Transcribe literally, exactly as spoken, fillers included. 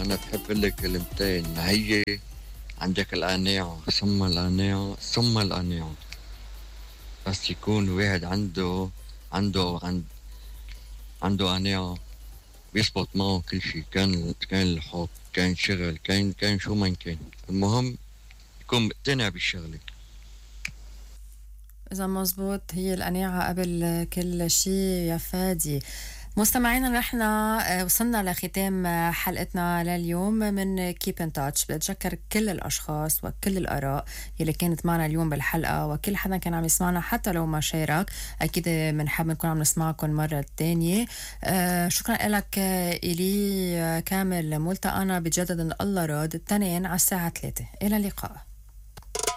أنا بحب لك كلمتين. هي عندك القناعة ثم القناعة ثم القناعة. بس يكون واحد عنده عنده عند عنده قناعة بيزبط معه كل شي. كان كان الحب، كان شغل، كان كان شو ما كان. المهم يكون مقتنع بالشغلة. إذا مزبوط، هي القناعة قبل كل شيء يا فادي. مستمعينا، نحن آه، وصلنا لختام آه، حلقتنا لليوم من كيب ان تاتش. بتشكر كل الاشخاص وكل الاراء يلي كانت معنا اليوم بالحلقه، وكل حدا كان عم يسمعنا حتى لو ما شارك. اكيد بنحب نكون عم نسمعكم مره تانية. آه شكرا لك آه، الي آه، كامل. ملتقانا بجدد ان الله راد، التنين على الساعه ثلاثة. الى اللقاء.